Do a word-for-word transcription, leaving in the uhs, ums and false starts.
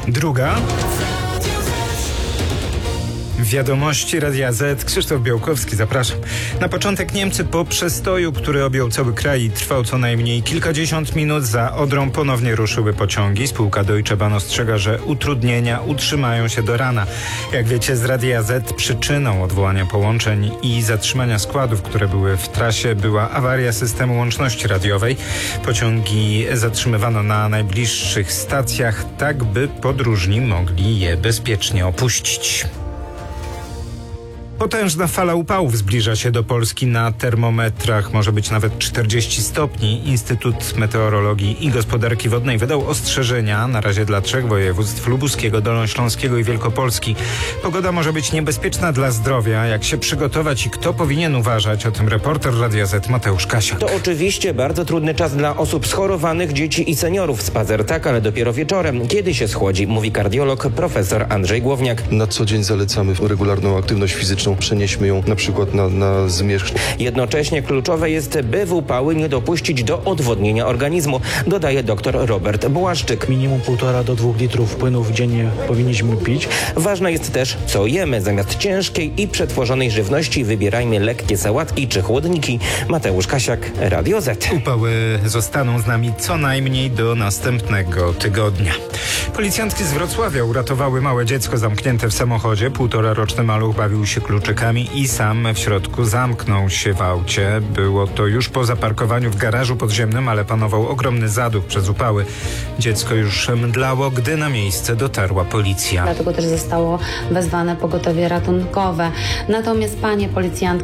Druga. Wiadomości Radia Z. Krzysztof Białkowski, zapraszam. Na początek Niemcy po przestoju, który objął cały kraj i trwał co najmniej kilkadziesiąt minut, za Odrą ponownie ruszyły pociągi. Spółka Deutsche Bahn ostrzega, że utrudnienia utrzymają się do rana. Jak wiecie z Radia Z, przyczyną odwołania połączeń i zatrzymania składów, które były w trasie, była awaria systemu łączności radiowej. Pociągi zatrzymywano na najbliższych stacjach, tak by podróżni mogli je bezpiecznie opuścić. Potężna fala upałów zbliża się do Polski. Na termometrach może być nawet czterdzieści stopni. Instytut Meteorologii i Gospodarki Wodnej wydał ostrzeżenia na razie dla trzech województw: lubuskiego, dolnośląskiego i wielkopolski. Pogoda może być niebezpieczna dla zdrowia. Jak się przygotować i kto powinien uważać? O tym reporter Radia Z Mateusz Kasiak. To oczywiście bardzo trudny czas dla osób schorowanych, dzieci i seniorów. Spacer tak, ale dopiero wieczorem, kiedy się schłodzi, mówi kardiolog profesor Andrzej Głowniak. Na co dzień zalecamy regularną aktywność fizyczną. Przenieśmy ją na przykład na, na zmierzch. Jednocześnie kluczowe jest, by w upały nie dopuścić do odwodnienia organizmu, dodaje dr Robert Błaszczyk. Minimum półtora do dwóch litrów płynów dziennie powinniśmy pić. Ważne jest też, co jemy. Zamiast ciężkiej i przetworzonej żywności wybierajmy lekkie sałatki czy chłodniki. Mateusz Kasiak, Radio Z. Upały zostaną z nami co najmniej do następnego tygodnia. Policjantki z Wrocławia uratowały małe dziecko zamknięte w samochodzie. Półtoraroczny maluch bawił się kluczykami i sam w środku zamknął się w aucie. Było to już po zaparkowaniu w garażu podziemnym, ale panował ogromny zaduch przez upały. Dziecko już mdlało, gdy na miejsce dotarła policja. Dlatego też zostało wezwane pogotowie ratunkowe. Natomiast panie policjantki